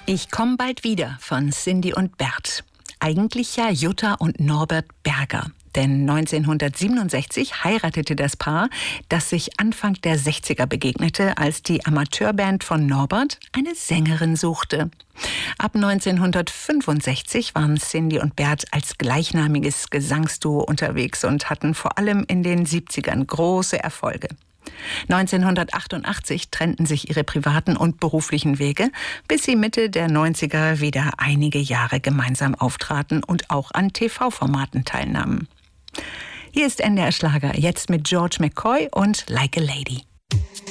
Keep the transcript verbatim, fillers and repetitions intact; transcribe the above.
Ich komm bald wieder von Cindy und Bert. Eigentlich ja Jutta und Norbert Berger. Denn neunzehnhundertsiebenundsechzig heiratete das Paar, das sich Anfang der sechziger begegnete, als die Amateurband von Norbert eine Sängerin suchte. Ab neunzehnhundertfünfundsechzig waren Cindy und Bert als gleichnamiges Gesangsduo unterwegs und hatten vor allem in den siebzigern große Erfolge. neunzehnhundertachtundachtzig trennten sich ihre privaten und beruflichen Wege, bis sie Mitte der neunziger wieder einige Jahre gemeinsam auftraten und auch an T V-Formaten teilnahmen. Hier ist N D R Schlager, jetzt mit George McCoy und Like a Lady.